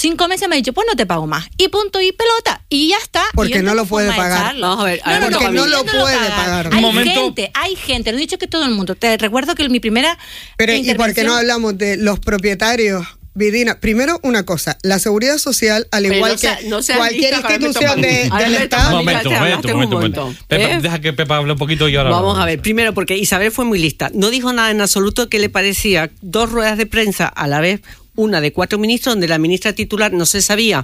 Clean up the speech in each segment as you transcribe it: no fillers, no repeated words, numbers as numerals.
5 meses me ha dicho, pues no te pago más. Y punto y pelota. Y ya está. Porque no lo puede pagar. Vamos a ver. Porque no lo puede pagar. Hay gente, no he dicho que todo el mundo. Te recuerdo que mi primera Pero ¿y por qué no hablamos de los propietarios? Vidina, primero una cosa, la seguridad social, al igual que cualquier institución del Estado... Un momento. Pepa, deja que Pepa hable un poquito y ahora... Vamos a ver, primero porque Isabel fue muy lista. No dijo nada en absoluto que le parecía 2 ruedas de prensa a la vez, una de 4 ministros, donde la ministra titular no se sabía,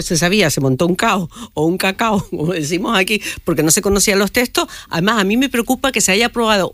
se montó un caos o un cacao, como decimos aquí, porque no se conocían los textos. Además, a mí me preocupa que se haya aprobado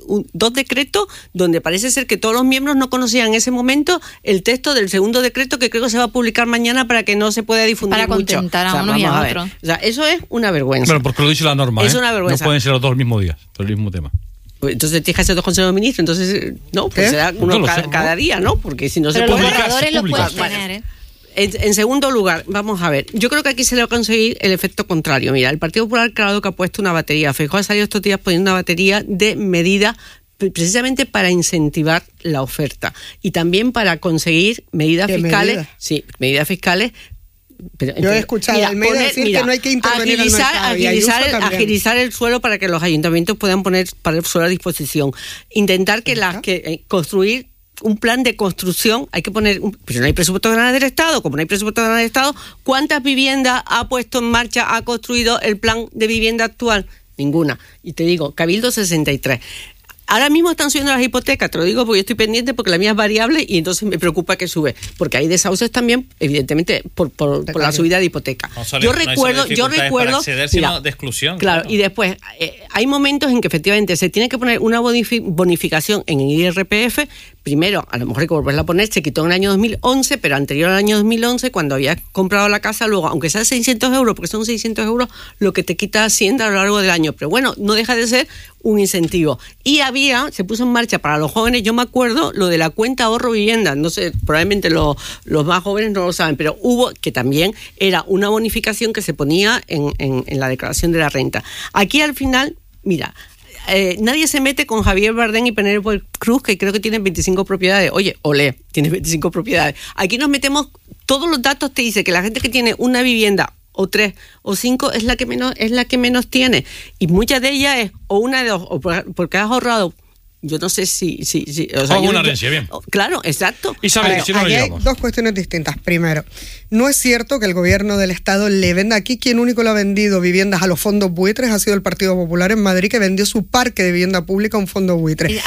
2 decretos donde parece ser que todos los miembros no conocían en ese momento el texto del segundo decreto, que creo que se va a publicar mañana para que no se pueda difundir para mucho. Contentar a unos y a otros. O sea, eso es una vergüenza. Bueno, porque lo dice la norma. Es una vergüenza. No pueden ser los 2 el mismo día, el mismo tema. Entonces tienes que hacer 2 consejos de ministros, entonces no, pues será uno cada día, ¿no? Porque si no se puede. Los borradores los puedes tener, En segundo lugar, vamos a ver, yo creo que aquí se le va a conseguir el efecto contrario. Mira, el Partido Popular, claro, que ha puesto una batería. Feijóo ha salido estos días poniendo una batería de medidas precisamente para incentivar la oferta y también para conseguir medidas fiscales. Sí, medidas fiscales. Pero, yo he escuchado al Almeida decir que no hay que intervenir en el mercado. Agilizar el suelo para que los ayuntamientos puedan poner para el suelo a disposición. Intentar que construir un plan de construcción, hay que poner, pero no hay presupuesto general del Estado. Como no hay presupuesto general del Estado, ¿cuántas viviendas ha puesto en marcha, ha construido el plan de vivienda actual? Ninguna. Y te digo, Cabildo 63. Ahora mismo están subiendo las hipotecas, te lo digo porque yo estoy pendiente porque la mía es variable y entonces me preocupa que sube, porque hay desahucios también, evidentemente, por la subida de hipoteca. Yo recuerdo, acceder, sino de exclusión. Claro, y después hay momentos en que efectivamente se tiene que poner una bonificación en el IRPF. Primero, a lo mejor hay que volverla a poner, se quitó en el año 2011, pero anterior al año 2011, cuando habías comprado la casa, luego, aunque sea 600 euros, porque son 600 euros lo que te quita Hacienda a lo largo del año, pero bueno, no deja de ser un incentivo. Y se puso en marcha para los jóvenes, yo me acuerdo, lo de la cuenta ahorro vivienda, no sé, probablemente los más jóvenes no lo saben, pero hubo, que también era una bonificación que se ponía en la declaración de la renta. Aquí al final, mira, nadie se mete con Javier Bardem y Penélope Cruz, que creo que tienen 25 propiedades. Oye, olé, tiene 25 propiedades. Aquí nos metemos, todos los datos te dicen que la gente que tiene una vivienda o 3 o 5 es la que menos tiene, y muchas de ellas es o una de 2, o porque has ahorrado. Yo no sé si o sea, una herencia, bien. Claro, exacto. Isabel, si no aquí hay 2 cuestiones distintas. Primero, no es cierto que el gobierno del Estado le venda. Aquí quien único le ha vendido viviendas a los fondos buitres ha sido el Partido Popular en Madrid, que vendió su parque de vivienda pública a un fondo buitre.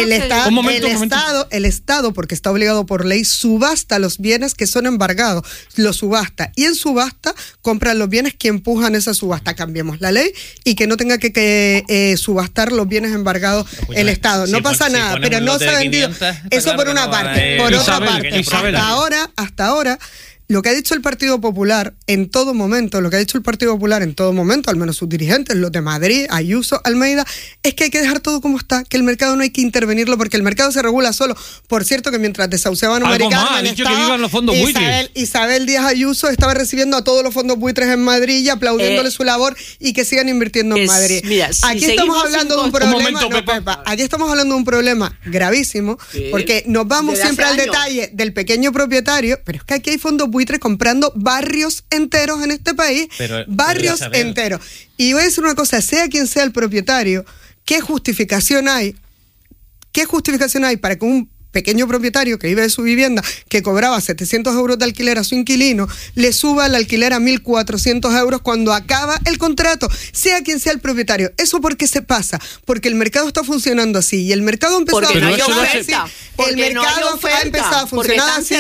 El Estado, porque está obligado por ley, subasta los bienes que son embargados. Los subasta. Y en subasta compran los bienes que empujan esa subasta. Cambiemos la ley y que no tenga que subastar los bienes embargados el Estado. No pasa nada, pero no se ha vendido. Eso por una parte. Por otra parte, hasta ahora, lo que ha dicho el Partido Popular en todo momento, al menos sus dirigentes, los de Madrid, Ayuso, Almeida, es que hay que dejar todo como está, que el mercado no hay que intervenirlo porque el mercado se regula solo. Por cierto, que mientras desahuciaban a Mari Carmen, Isabel Díaz Ayuso estaba recibiendo a todos los fondos buitres en Madrid y aplaudiéndole su labor y que sigan invirtiendo en Madrid. Mira, aquí estamos hablando de un problema, aquí estamos hablando de un problema gravísimo, porque nos vamos siempre al detalle del pequeño propietario, pero es que aquí hay fondos buitres comprando barrios enteros en este país, barrios enteros. Y voy a decir una cosa, sea quien sea el propietario, ¿qué justificación hay para que un pequeño propietario que vive de su vivienda, que cobraba 700 euros de alquiler a su inquilino, le suba el alquiler a 1.400 euros cuando acaba el contrato, sea quien sea el propietario? ¿Eso por qué se pasa? Porque el mercado está funcionando así, y el mercado empezó a funcionar así. El mercado ha empezado a funcionar así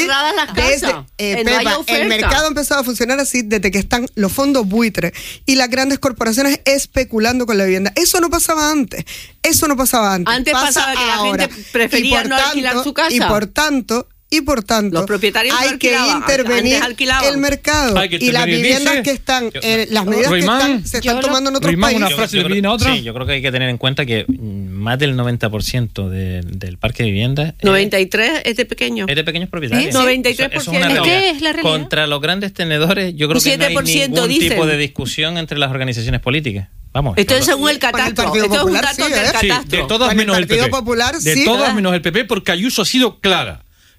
el mercado ha empezado a funcionar así desde que están los fondos buitres y las grandes corporaciones especulando con la vivienda. Eso no pasaba antes. Antes pasaba que la gente prefería no alquilar su casa. Y por tanto, los propietarios hay que intervenir el mercado y las viviendas que están, las medidas se están tomando en otros países. Sí, yo creo que hay que tener en cuenta que más del 90% del parque de viviendas 93 es de pequeños. Es de pequeños propietarios. 93%. ¿Qué es la realidad? Contra los grandes tenedores, yo creo que no hay ningún tipo de discusión entre las organizaciones políticas. Vamos. Esto es según el catastro. Esto es un dato del catastro. De todas menos el PP. Popular, de todas menos el PP, porque Ayuso ha sido clara.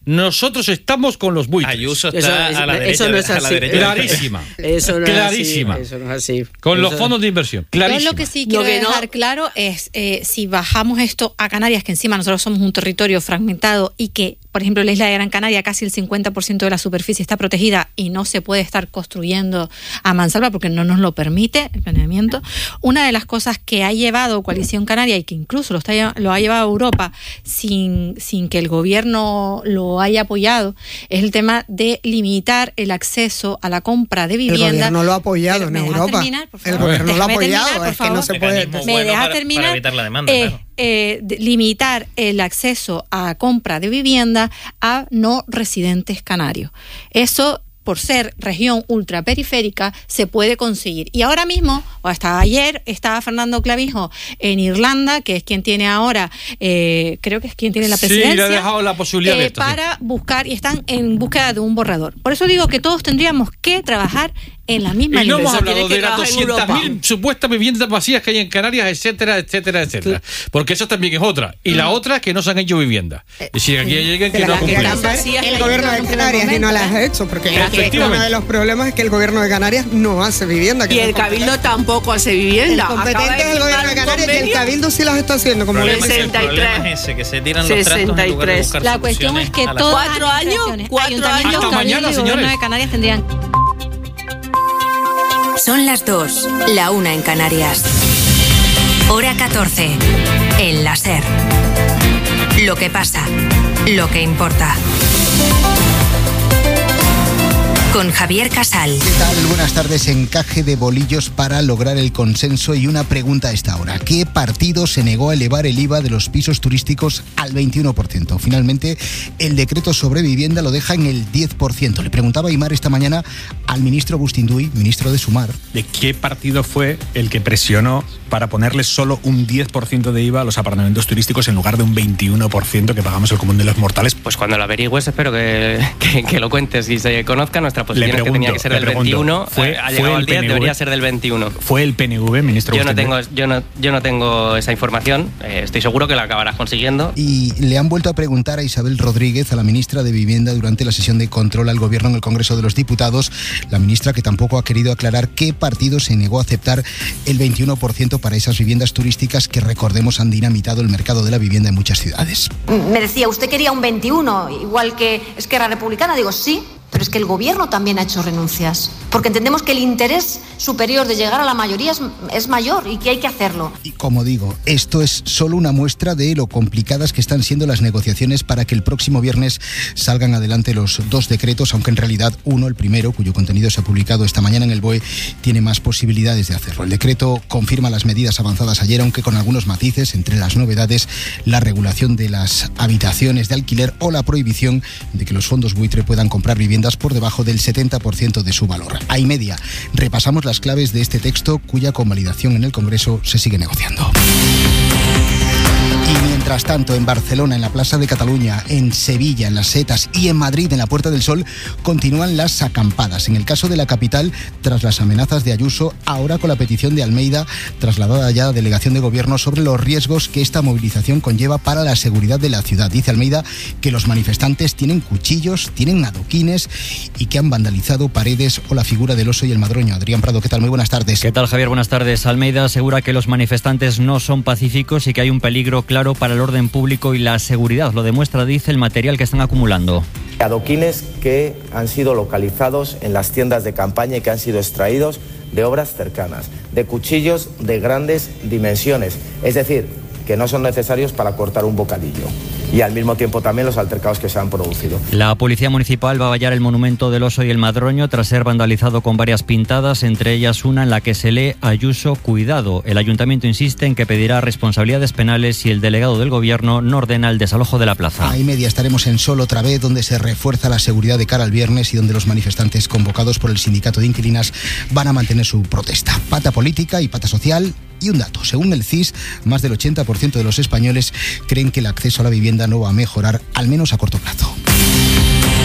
nosotros estamos con los buitres. Ayuso está a la derecha. Eso no es así. Clarísima. Eso no Clarísima. Es así. Eso no es así. Con los fondos de inversión. Clarísima. Yo lo que sí quiero dejar claro es, si bajamos esto a Canarias, que encima nosotros somos un territorio fragmentado y que, por ejemplo, la isla de Gran Canaria, casi el 50% de la superficie está protegida y no se puede estar construyendo a mansalva porque no nos lo permite el planeamiento. Una de las cosas que ha llevado Coalición Canaria y que incluso lo ha llevado Europa sin que el gobierno lo haya apoyado es el tema de limitar el acceso a la compra de vivienda. El gobierno lo ha apoyado en Europa. Terminar, por favor. El gobierno lo ha apoyado, es que no se puede. ¿Me deja terminar? Para evitar la demanda, claro. Limitar el acceso a compra de vivienda a no residentes canarios. Eso, por ser región ultraperiférica, se puede conseguir. Y ahora mismo, o hasta ayer, estaba Fernando Clavijo en Irlanda, que es quien tiene ahora, creo que es quien tiene la presidencia. Sí, le ha dejado la posibilidad de esto, para buscar, y están en búsqueda de un borrador. Por eso digo que todos tendríamos que trabajar en la misma y no hemos línea. hablado de las 200.000 supuestas viviendas vacías que hay en Canarias, etcétera, etcétera, etcétera. Porque eso también es otra. Y la otra es que no se han hecho viviendas. Y si aquí lleguen, que no cumplen. El gobierno de Canarias y no las ha hecho, porque uno de los problemas es que el gobierno de Canarias no hace vivienda. Y el Cabildo tampoco hace vivienda. El competente es el gobierno de Canarias y el Cabildo sí las está haciendo. Como el problema es ese, que se tiran los trastos en lugar de buscar la cuestión es que todas las 4 años, Ayuntamientos, Cabildo y Gobierno de Canarias tendrían. Son las 2, la 1 en Canarias. Hora 14, en la SER. Lo que pasa, lo que importa. Con Javier Casal. ¿Qué tal? Buenas tardes. Encaje de bolillos para lograr el consenso y una pregunta a esta hora. ¿Qué partido se negó a elevar el IVA de los pisos turísticos al 21%? Finalmente, el decreto sobre vivienda lo deja en el 10%. Le preguntaba Aimar esta mañana al ministro Agustín Duy, ministro de Sumar. ¿De qué partido fue el que presionó para ponerle solo un 10% de IVA a los apartamentos turísticos en lugar de un 21% que pagamos el común de los mortales? Pues cuando lo averigües espero que lo cuentes y se conozca. Nuestra posición es que tenía que ser del 21, ha llegado al 10, debería ser del 21. ¿Fue el PNV, ministro? Yo no tengo esa información, estoy seguro que la acabarás consiguiendo. Y le han vuelto a preguntar a Isabel Rodríguez, a la ministra de Vivienda, durante la sesión de control al gobierno en el Congreso de los Diputados, la ministra que tampoco ha querido aclarar qué partido se negó a aceptar el 21% para esas viviendas turísticas que, recordemos, han dinamitado el mercado de la vivienda en muchas ciudades. Me decía, ¿usted quería un 21, igual que Esquerra Republicana? Digo, sí. Pero es que el gobierno también ha hecho renuncias, porque entendemos que el interés superior de llegar a la mayoría es mayor y que hay que hacerlo. Y como digo, esto es solo una muestra de lo complicadas que están siendo las negociaciones para que el próximo viernes salgan adelante los dos decretos, aunque en realidad uno, el primero, cuyo contenido se ha publicado esta mañana en el BOE, tiene más posibilidades de hacerlo. El decreto confirma las medidas avanzadas ayer, aunque con algunos matices, entre las novedades, la regulación de las habitaciones de alquiler o la prohibición de que los fondos buitre puedan comprar viviendas por debajo del 70% de su valor. A y media repasamos las claves de este texto cuya convalidación en el Congreso se sigue negociando. Y mientras tanto, en Barcelona, en la Plaza de Cataluña, en Sevilla, en Las Setas y en Madrid, en la Puerta del Sol, continúan las acampadas. En el caso de la capital, tras las amenazas de Ayuso, ahora con la petición de Almeida, trasladada ya a Delegación de Gobierno, sobre los riesgos que esta movilización conlleva para la seguridad de la ciudad. Dice Almeida que los manifestantes tienen cuchillos, tienen adoquines y que han vandalizado paredes o la figura del oso y el madroño. Adrián Prado, ¿qué tal? Muy buenas tardes. ¿Qué tal, Javier? Buenas tardes. Almeida asegura que los manifestantes no son pacíficos y que hay un peligro claro para el orden público y la seguridad. Lo demuestra, dice, el material que están acumulando. Adoquines que han sido localizados en las tiendas de campaña y que han sido extraídos de obras cercanas, de cuchillos de grandes dimensiones, es decir, que no son necesarios para cortar un bocadillo. Y al mismo tiempo también los altercados que se han producido. La Policía Municipal va a vallar el monumento del oso y el madroño tras ser vandalizado con varias pintadas, entre ellas una en la que se lee Ayuso, cuidado. El Ayuntamiento insiste en que pedirá responsabilidades penales si el delegado del Gobierno no ordena el desalojo de la plaza. A y media estaremos en Sol otra vez, donde se refuerza la seguridad de cara al viernes y donde los manifestantes convocados por el sindicato de inquilinas van a mantener su protesta. Pata política y pata social. Y un dato, según el CIS, más del 80% de los españoles creen que el acceso a la vivienda no va a mejorar, al menos a corto plazo.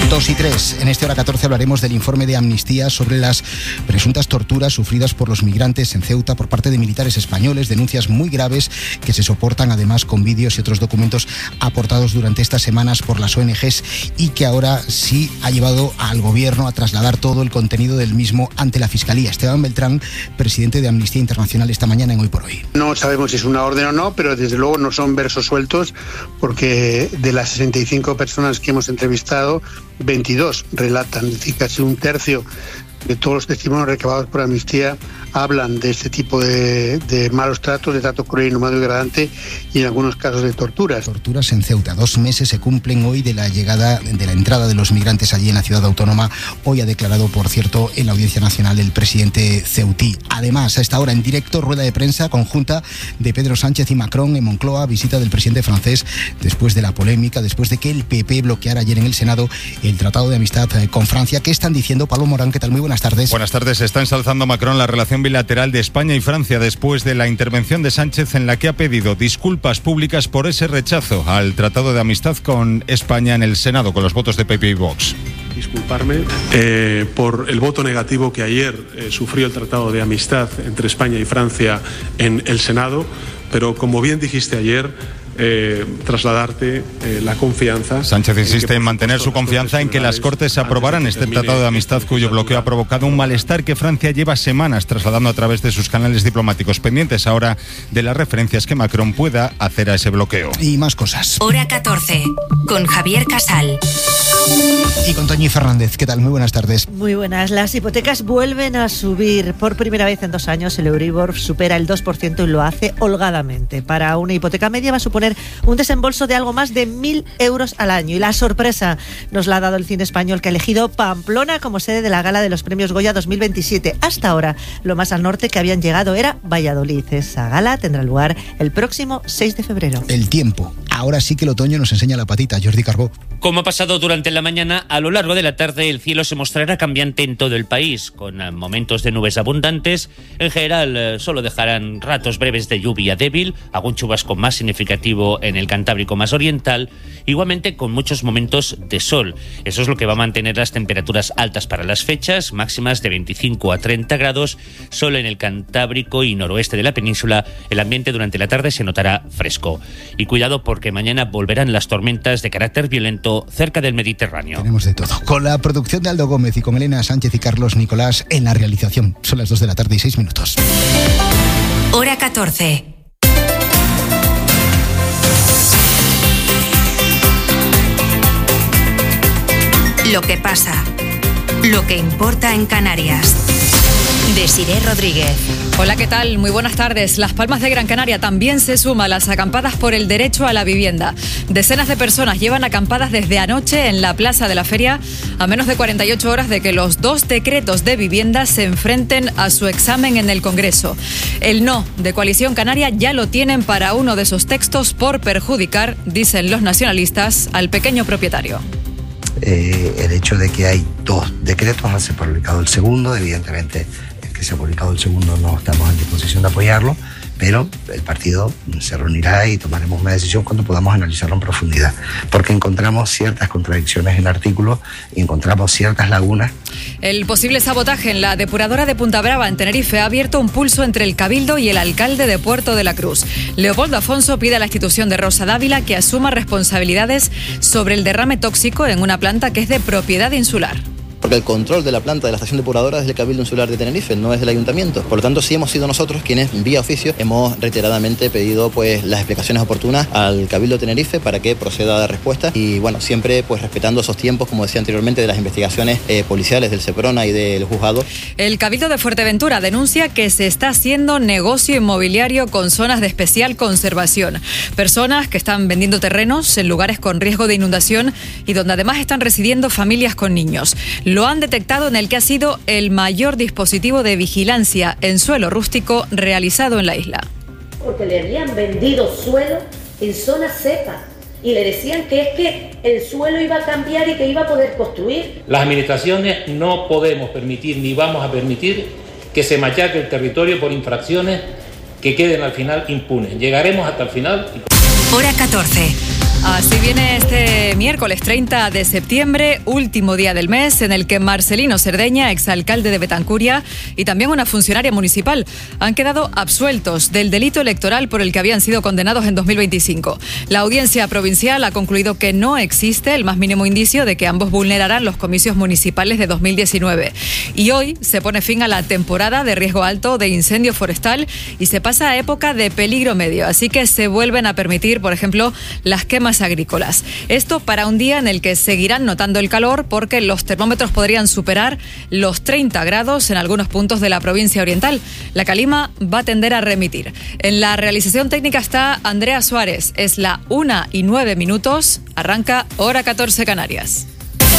2 y 3. En esta hora 14 hablaremos del informe de Amnistía sobre las presuntas torturas sufridas por los migrantes en Ceuta por parte de militares españoles, denuncias muy graves que se soportan además con vídeos y otros documentos aportados durante estas semanas por las ONGs y que ahora sí ha llevado al gobierno a trasladar todo el contenido del mismo ante la Fiscalía. Esteban Beltrán, presidente de Amnistía Internacional, esta mañana en Hoy por Hoy. No sabemos si es una orden o no, pero desde luego no son versos sueltos, porque de las 65 personas que hemos entrevistado, 22 relatan, es decir, casi un tercio de todos los testimonios recabados por Amnistía hablan de este tipo de malos tratos, de trato cruel, inhumano y degradante, y en algunos casos de torturas. Torturas en Ceuta. 2 meses se cumplen hoy de la entrada de los migrantes allí en la ciudad autónoma. Hoy ha declarado, por cierto, en la Audiencia Nacional el presidente ceutí. Además, a esta hora en directo, rueda de prensa conjunta de Pedro Sánchez y Macron en Moncloa, visita del presidente francés después de la polémica, después de que el PP bloqueara ayer en el Senado el Tratado de Amistad con Francia. ¿Qué están diciendo? Pablo Morán, ¿qué tal? Muy buenas tardes. Buenas tardes. Está ensalzando Macron la relación bilateral de España y Francia después de la intervención de Sánchez en la que ha pedido disculpas públicas por ese rechazo al Tratado de Amistad con España en el Senado con los votos de PP y Vox. Disculparme por el voto negativo que ayer sufrió el Tratado de Amistad entre España y Francia en el Senado, pero como bien dijiste ayer, trasladarte la confianza. Sánchez insiste en mantener su confianza en que las Cortes aprobaran este Tratado de Amistad cuyo bloqueo ha provocado un malestar que Francia lleva semanas trasladando a través de sus canales diplomáticos, pendientes ahora de las referencias que Macron pueda hacer a ese bloqueo. Y más cosas. Hora 14, con Javier Casal. Y con Toñi Fernández. ¿Qué tal? Muy buenas tardes. Muy buenas. Las hipotecas vuelven a subir. Por primera vez en 2 años el Euribor supera el 2% y lo hace holgadamente. Para una hipoteca media va a suponer un desembolso de algo más de 1.000 euros al año. Y la sorpresa nos la ha dado el cine español, que ha elegido Pamplona como sede de la gala de los premios Goya 2027. Hasta ahora, lo más al norte que habían llegado era Valladolid. Esa gala tendrá lugar el próximo 6 de febrero. El tiempo. Ahora sí que el otoño nos enseña la patita. Jordi Carbó. Como ha pasado durante la mañana, a lo largo de la tarde el cielo se mostrará cambiante en todo el país, con momentos de nubes abundantes. En general, solo dejarán ratos breves de lluvia débil, algún chubasco más significativo en el Cantábrico más oriental, igualmente con muchos momentos de sol. Eso es lo que va a mantener las temperaturas altas para las fechas, máximas de 25 a 30 grados. Solo en el Cantábrico y noroeste de la península el ambiente durante la tarde se notará fresco. Y cuidado porque mañana volverán las tormentas de carácter violento cerca del Mediterráneo. Tenemos de todo. Con la producción de Aldo Gómez y con Elena Sánchez y Carlos Nicolás en la realización. Son las 2 de la tarde y 6 minutos. Hora 14. Lo que pasa. Lo que importa en Canarias. Desiré Rodríguez. Hola, ¿qué tal? Muy buenas tardes. Las Palmas de Gran Canaria también se suma a las acampadas por el derecho a la vivienda. Decenas de personas llevan acampadas desde anoche en la Plaza de la Feria, a menos de 48 horas de que los 2 decretos de vivienda se enfrenten a su examen en el Congreso. El no de Coalición Canaria ya lo tienen para uno de esos textos por perjudicar, dicen los nacionalistas, al pequeño propietario. El hecho de que hay 2 decretos, se ha publicado el segundo, evidentemente el que se ha publicado el segundo no estamos en disposición de apoyarlo, pero el partido se reunirá y tomaremos una decisión cuando podamos analizarlo en profundidad, porque encontramos ciertas contradicciones en el artículo y encontramos ciertas lagunas. El posible sabotaje en la depuradora de Punta Brava en Tenerife ha abierto un pulso entre el Cabildo y el alcalde de Puerto de la Cruz. Leopoldo Afonso pide a la institución de Rosa Dávila que asuma responsabilidades sobre el derrame tóxico en una planta que es de propiedad insular. Porque el control de la planta de la estación depuradora es del Cabildo Insular de Tenerife, no es del Ayuntamiento. Por lo tanto, sí hemos sido nosotros quienes, vía oficio, hemos reiteradamente pedido las explicaciones oportunas al Cabildo de Tenerife para que proceda a dar respuesta y, siempre respetando esos tiempos, como decía anteriormente, de las investigaciones policiales del Seprona y del juzgado. El Cabildo de Fuerteventura denuncia que se está haciendo negocio inmobiliario con zonas de especial conservación. Personas que están vendiendo terrenos en lugares con riesgo de inundación y donde además están residiendo familias con niños. Lo han detectado en el que ha sido el mayor dispositivo de vigilancia en suelo rústico realizado en la isla. Porque le habían vendido suelo en zonas secas y le decían que es que el suelo iba a cambiar y que iba a poder construir. Las administraciones no podemos permitir ni vamos a permitir que se machaque el territorio por infracciones que queden al final impunes. Llegaremos hasta el final. Hora 14. Así viene este miércoles 30 de septiembre, último día del mes, en el que Marcelino Cerdeña, exalcalde de Betancuria, y también una funcionaria municipal han quedado absueltos del delito electoral por el que habían sido condenados en 2025. La audiencia provincial ha concluido que no existe el más mínimo indicio de que ambos vulnerarán los comicios municipales de 2019. Y hoy se pone fin a la temporada de riesgo alto de incendio forestal y se pasa a época de peligro medio. Así que se vuelven a permitir, por ejemplo, las quemas agrícolas. Esto para un día en el que seguirán notando el calor porque los termómetros podrían superar los 30 grados en algunos puntos de la provincia oriental. La calima va a tender a remitir. En la realización técnica está Andrea Suárez. Es la 1:09. Arranca Hora 14 Canarias.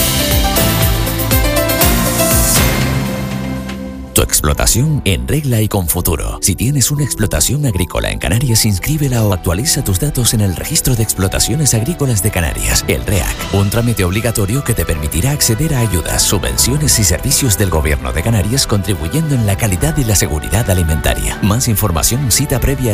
Tu explotación en regla y con futuro. Si tienes una explotación agrícola en Canarias, inscríbela o actualiza tus datos en el Registro de Explotaciones Agrícolas de Canarias, el REAC. Un trámite obligatorio que te permitirá acceder a ayudas, subvenciones y servicios del Gobierno de Canarias, contribuyendo en la calidad y la seguridad alimentaria. Más información, cita previa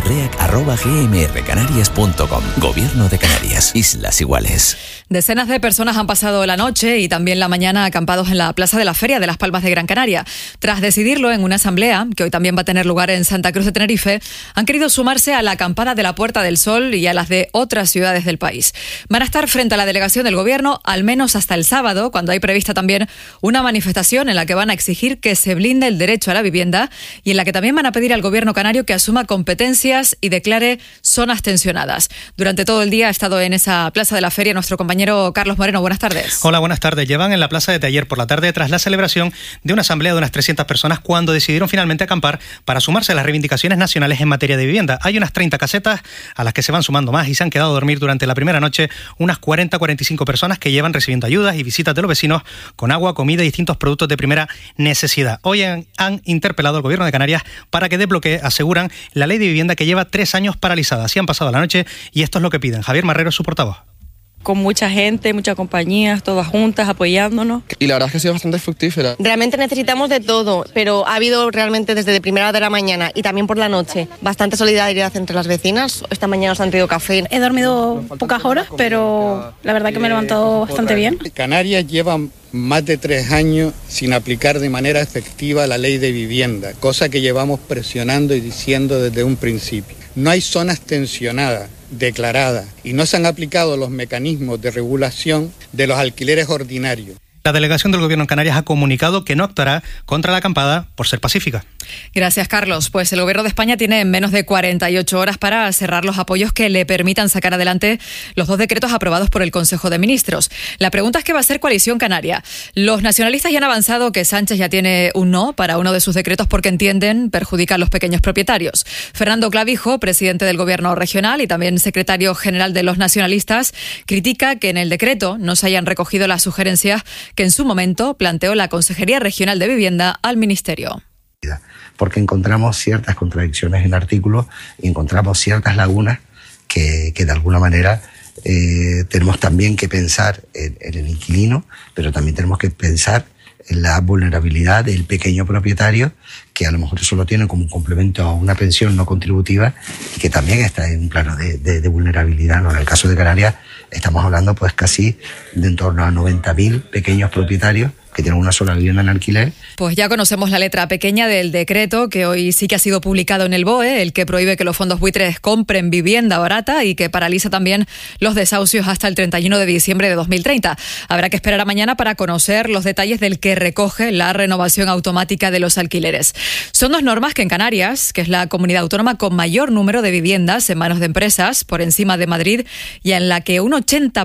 reac@gmrcanarias.com. Gobierno de Canarias, Islas Iguales. Decenas de personas han pasado la noche y también la mañana acampados en la Plaza de la Feria de Las Palmas de Gran Canaria. Tras decidirlo en una asamblea, que hoy también va a tener lugar en Santa Cruz de Tenerife, han querido sumarse a la acampada de la Puerta del Sol y a las de otras ciudades del país. Van a estar frente a la delegación del Gobierno al menos hasta el sábado, cuando hay prevista también una manifestación en la que van a exigir que se blinde el derecho a la vivienda y en la que también van a pedir al Gobierno canario que asuma competencias y declare zonas tensionadas. Durante todo el día ha estado en esa Plaza de la Feria nuestro compañero Carlos Moreno. Buenas tardes. Hola, buenas tardes. Llevan en la plaza desde ayer por la tarde tras la celebración de una asamblea de unas 300 personas cuando decidieron finalmente acampar para sumarse a las reivindicaciones nacionales en materia de vivienda. Hay unas 30 casetas a las que se van sumando más y se han quedado a dormir durante la primera noche unas 40-45 personas que llevan recibiendo ayudas y visitas de los vecinos con agua, comida y distintos productos de primera necesidad. Hoy han interpelado al Gobierno de Canarias para que desbloquee, aseguran, la ley de vivienda que lleva 3 años paralizada. Así han pasado la noche y esto es lo que piden. Javier Marrero es su portavoz. Con mucha gente, muchas compañías, todas juntas, apoyándonos. Y la verdad es que ha sido bastante fructífera. Realmente necesitamos de todo, pero ha habido realmente desde primera hora de la mañana y también por la noche bastante solidaridad entre las vecinas. Esta mañana nos han traído café. He dormido pocas horas, pero la verdad que me he levantado bastante bien. Canarias lleva más de 3 años sin aplicar de manera efectiva la ley de vivienda, cosa que llevamos presionando y diciendo desde un principio. No hay zonas tensionadas declaradas y no se han aplicado los mecanismos de regulación de los alquileres ordinarios. La delegación del Gobierno en Canarias ha comunicado que no actuará contra la acampada por ser pacífica. Gracias, Carlos. Pues el Gobierno de España tiene menos de 48 horas para cerrar los apoyos que le permitan sacar adelante los 2 decretos aprobados por el Consejo de Ministros. La pregunta es qué va a hacer Coalición Canaria. Los nacionalistas ya han avanzado que Sánchez ya tiene un no para uno de sus decretos porque entienden perjudicar a los pequeños propietarios. Fernando Clavijo, presidente del Gobierno regional y también secretario general de los nacionalistas, critica que en el decreto no se hayan recogido las sugerencias que en su momento planteó la Consejería Regional de Vivienda al Ministerio. Porque encontramos ciertas contradicciones en artículos y encontramos ciertas lagunas que de alguna manera tenemos también que pensar en el inquilino, pero también tenemos que pensar en la vulnerabilidad del pequeño propietario, que a lo mejor eso lo tiene como un complemento a una pensión no contributiva y que también está en un plano de vulnerabilidad, ¿no? En el caso de Canarias estamos hablando pues casi de en torno a 90.000 pequeños propietarios que tienen una sola vivienda en alquiler. Pues ya conocemos la letra pequeña del decreto que hoy sí que ha sido publicado en el BOE, el que prohíbe que los fondos buitres compren vivienda barata y que paraliza también los desahucios hasta el 31 de diciembre de 2030. Habrá que esperar a mañana para conocer los detalles del que recoge la renovación automática de los alquileres. Son 2 normas que en Canarias, que es la comunidad autónoma con mayor número de viviendas en manos de empresas, por encima de Madrid, y en la que un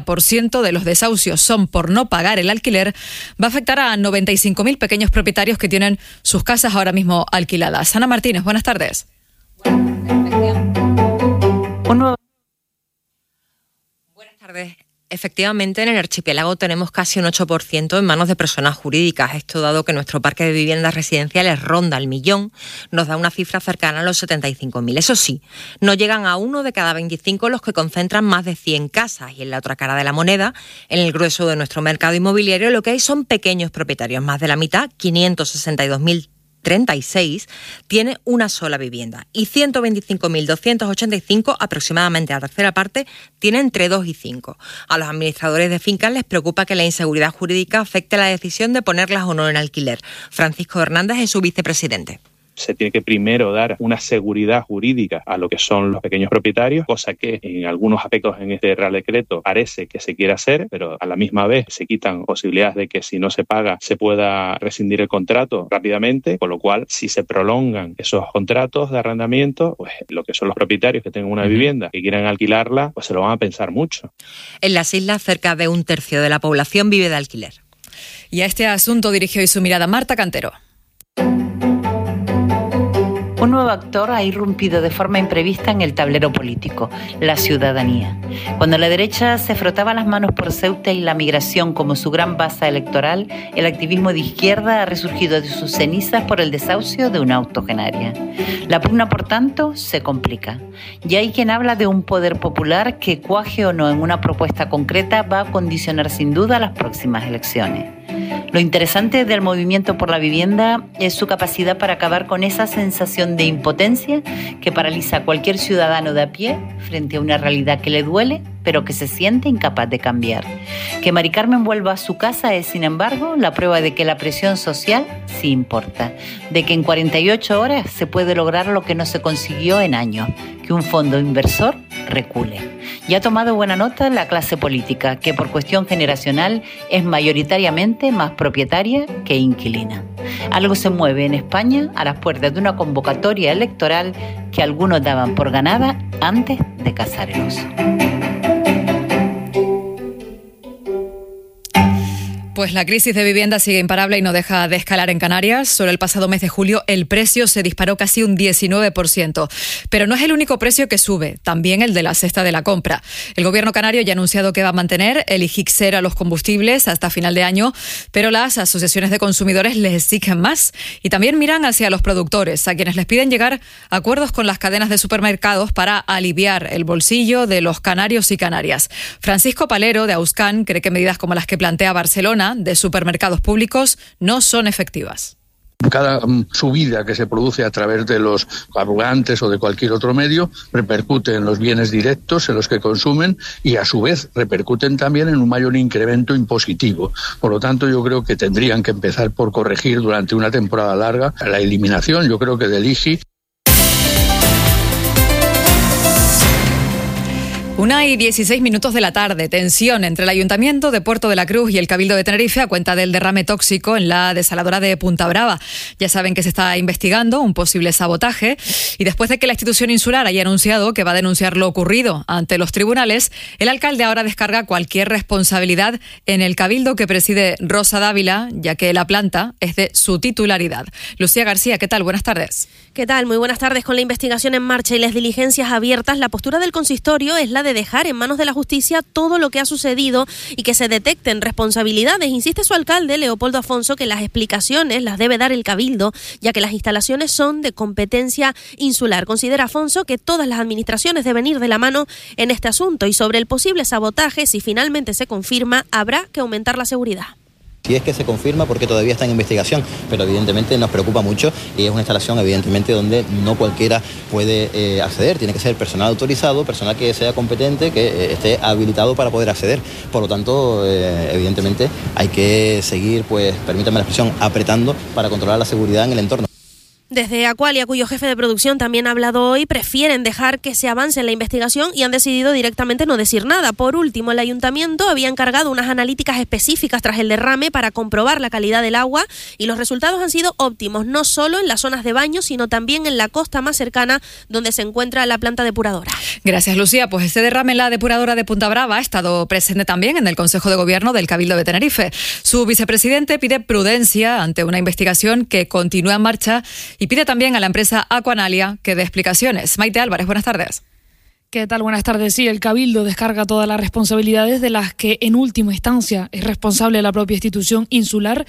80% de los desahucios son por no pagar el alquiler, va a afectar a 95.000 pequeños propietarios que tienen sus casas ahora mismo alquiladas. Ana Martínez, buenas tardes. Buenas tardes. Efectivamente, en el archipiélago tenemos casi un 8% en manos de personas jurídicas. Esto dado que nuestro parque de viviendas residenciales ronda el 1.000.000, nos da una cifra cercana a los 75.000. Eso sí, no llegan a 1 de cada 25 los que concentran más de 100 casas. Y en la otra cara de la moneda, en el grueso de nuestro mercado inmobiliario, lo que hay son pequeños propietarios. Más de la mitad, 562.000 36 tiene una sola vivienda y 125.285, aproximadamente la tercera parte, tiene entre 2 y 5. A los administradores de fincas les preocupa que la inseguridad jurídica afecte la decisión de ponerlas o no en alquiler. Francisco Hernández es su vicepresidente. Se tiene que primero dar una seguridad jurídica a lo que son los pequeños propietarios, cosa que en algunos aspectos en este Real Decreto parece que se quiere hacer, pero a la misma vez se quitan posibilidades de que si no se paga se pueda rescindir el contrato rápidamente, con lo cual si se prolongan esos contratos de arrendamiento, pues lo que son los propietarios que tengan una vivienda y quieran alquilarla, pues se lo van a pensar mucho. En las islas, cerca de 1/3 de la población vive de alquiler. Y a este asunto dirigió hoy su mirada Marta Cantero. Un nuevo actor ha irrumpido de forma imprevista en el tablero político, la ciudadanía. Cuando la derecha se frotaba las manos por Ceuta y la migración como su gran base electoral, el activismo de izquierda ha resurgido de sus cenizas por el desahucio de una octogenaria. La pugna, por tanto, se complica. Y hay quien habla de un poder popular que, cuaje o no en una propuesta concreta, va a condicionar sin duda las próximas elecciones. Lo interesante del movimiento por la vivienda es su capacidad para acabar con esa sensación de impotencia que paraliza a cualquier ciudadano de a pie frente a una realidad que le duele, pero que se siente incapaz de cambiar. Que Mari Carmen vuelva a su casa es, sin embargo, la prueba de que la presión social sí importa, de que en 48 horas se puede lograr lo que no se consiguió en años, que un fondo inversor recule. Y ha tomado buena nota la clase política, que por cuestión generacional es mayoritariamente más propietaria que inquilina. Algo se mueve en España a las puertas de una convocatoria electoral que algunos daban por ganada antes de cazar el oso. Pues la crisis de vivienda sigue imparable y no deja de escalar en Canarias. Solo el pasado mes de julio el precio se disparó casi un 19%. Pero no es el único precio que sube, también el de la cesta de la compra. El gobierno canario ya ha anunciado que va a mantener el IGIC 0 a los combustibles hasta final de año, pero las asociaciones de consumidores les exigen más y también miran hacia los productores, a quienes les piden llegar a acuerdos con las cadenas de supermercados para aliviar el bolsillo de los canarios y canarias. Francisco Palero, de Auscan, cree que medidas como las que plantea Barcelona de supermercados públicos no son efectivas. Cada subida que se produce a través de los carburantes o de cualquier otro medio repercute en los bienes directos, en los que consumen, y a su vez repercuten también en un mayor incremento impositivo. Por lo tanto, yo creo que tendrían que empezar por corregir durante una temporada larga la eliminación, yo creo que del IGI. 1:16 de la tarde. Tensión entre el Ayuntamiento de Puerto de la Cruz y el Cabildo de Tenerife a cuenta del derrame tóxico en la desaladora de Punta Brava. Ya saben que se está investigando un posible sabotaje y después de que la institución insular haya anunciado que va a denunciar lo ocurrido ante los tribunales, el alcalde ahora descarga cualquier responsabilidad en el Cabildo que preside Rosa Dávila, ya que la planta es de su titularidad. Lucía García, ¿qué tal? Buenas tardes. ¿Qué tal? Muy buenas tardes. Con la investigación en marcha y las diligencias abiertas, la postura del consistorio es la de dejar en manos de la justicia todo lo que ha sucedido y que se detecten responsabilidades. Insiste su alcalde, Leopoldo Afonso, que las explicaciones las debe dar el Cabildo, ya que las instalaciones son de competencia insular. Considera Afonso que todas las administraciones deben ir de la mano en este asunto, y sobre el posible sabotaje, si finalmente se confirma, habrá que aumentar la seguridad. Si es que se confirma, porque todavía está en investigación, pero evidentemente nos preocupa mucho y es una instalación evidentemente donde no cualquiera puede acceder. Tiene que ser personal autorizado, personal que sea competente, que esté habilitado para poder acceder. Por lo tanto, evidentemente hay que seguir, pues permítame la expresión, apretando para controlar la seguridad en el entorno. Desde Aqualia, cuyo jefe de producción también ha hablado hoy, prefieren dejar que se avance en la investigación y han decidido directamente no decir nada. Por último, el ayuntamiento había encargado unas analíticas específicas tras el derrame para comprobar la calidad del agua y los resultados han sido óptimos, no solo en las zonas de baño, sino también en la costa más cercana donde se encuentra la planta depuradora. Gracias, Lucía. Pues ese derrame en la depuradora de Punta Brava ha estado presente también en el Consejo de Gobierno del Cabildo de Tenerife. Su vicepresidente pide prudencia ante una investigación que continúa en marcha y pide también a la empresa Aquanalia que dé explicaciones. Maite Álvarez, buenas tardes. ¿Qué tal? Buenas tardes. Sí, el Cabildo descarga todas las responsabilidades de las que en última instancia es responsable la propia institución insular.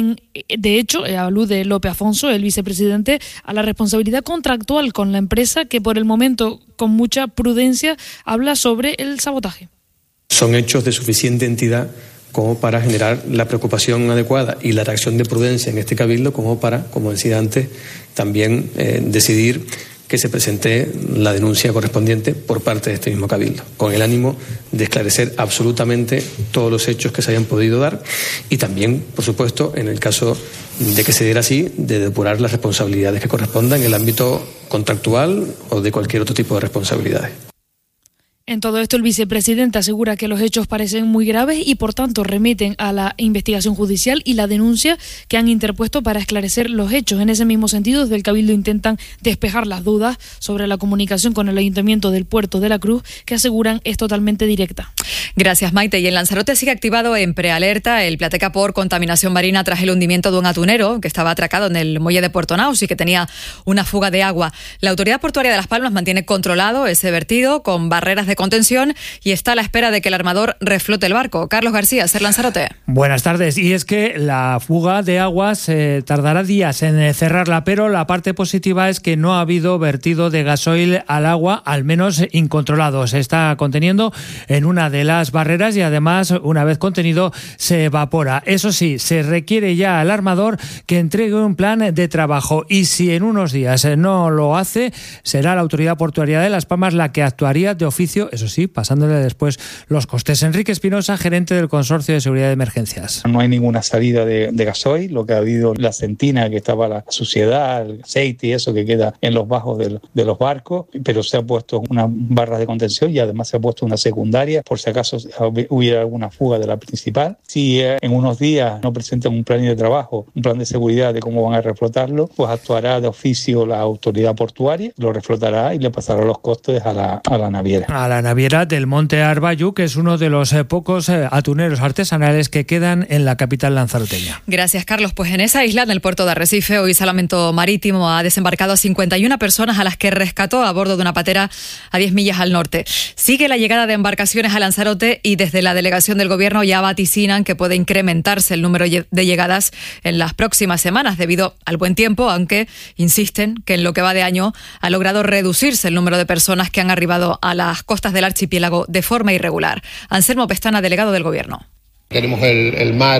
De hecho, alude Lope Afonso, el vicepresidente, a la responsabilidad contractual con la empresa que por el momento, con mucha prudencia, habla sobre el sabotaje. Son hechos de suficiente entidad como para generar la preocupación adecuada y la reacción de prudencia en este cabildo, como para, como decía antes, también decidir que se presente la denuncia correspondiente por parte de este mismo cabildo, con el ánimo de esclarecer absolutamente todos los hechos que se hayan podido dar y también, por supuesto, en el caso de que se diera así, de depurar las responsabilidades que correspondan en el ámbito contractual o de cualquier otro tipo de responsabilidades. En todo esto, el vicepresidente asegura que los hechos parecen muy graves y, por tanto, remiten a la investigación judicial y la denuncia que han interpuesto para esclarecer los hechos. En ese mismo sentido, desde el Cabildo intentan despejar las dudas sobre la comunicación con el Ayuntamiento del Puerto de la Cruz, que aseguran es totalmente directa. Gracias, Maite. Y en Lanzarote sigue activado en prealerta el Plateca por contaminación marina tras el hundimiento de un atunero que estaba atracado en el muelle de Puerto Naus y que tenía una fuga de agua. La Autoridad Portuaria de Las Palmas mantiene controlado ese vertido con barreras de contención y está a la espera de que el armador reflote el barco. Carlos García, SER Lanzarote. Buenas tardes. Y es que la fuga de aguas tardará días en cerrarla, pero la parte positiva es que no ha habido vertido de gasoil al agua, al menos incontrolado. Se está conteniendo en una de las barreras y además, una vez contenido, se evapora. Eso sí, se requiere ya al armador que entregue un plan de trabajo y si en unos días no lo hace, será la Autoridad Portuaria de Las Palmas la que actuaría de oficio, eso sí, pasándole después los costes. Enrique Espinosa, gerente del Consorcio de Seguridad de Emergencias. No hay ninguna salida de gasoil, lo que ha habido la sentina, que estaba la suciedad, el aceite y eso que queda en los bajos de los barcos, pero se ha puesto una barra de contención y además se ha puesto una secundaria por si acaso hubiera alguna fuga de la principal. Si en unos días no presentan un plan de trabajo, un plan de seguridad de cómo van a reflotarlo, pues actuará de oficio la autoridad portuaria, lo reflotará y le pasará los costes a la naviera. A la naviera del Monte Arbayú, que es uno de los pocos atuneros artesanales que quedan en la capital lanzaroteña. Gracias, Carlos. Pues en esa isla, en el puerto de Arrecife, hoy Salvamento Marítimo ha desembarcado a 51 personas a las que rescató a bordo de una patera a 10 millas al norte. Sigue la llegada de embarcaciones a Lanzarote y desde la delegación del Gobierno ya vaticinan que puede incrementarse el número de llegadas en las próximas semanas debido al buen tiempo, aunque insisten que en lo que va de año ha logrado reducirse el número de personas que han arribado a las costas del archipiélago de forma irregular. Anselmo Pestana, delegado del Gobierno. Tenemos el mar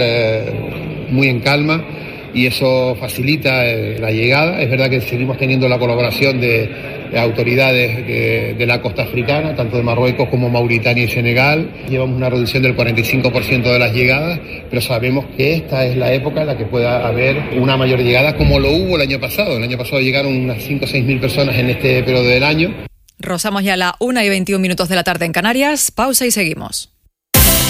muy en calma y eso facilita la llegada. Es verdad que seguimos teniendo la colaboración de autoridades de la costa africana, tanto de Marruecos como Mauritania y Senegal. Llevamos una reducción del 45% de las llegadas, pero sabemos que esta es la época en la que pueda haber una mayor llegada, como lo hubo el año pasado. El año pasado llegaron unas 5 o 6 mil personas en este periodo del año. Rozamos ya la 1:21 de la tarde en Canarias. Pausa y seguimos.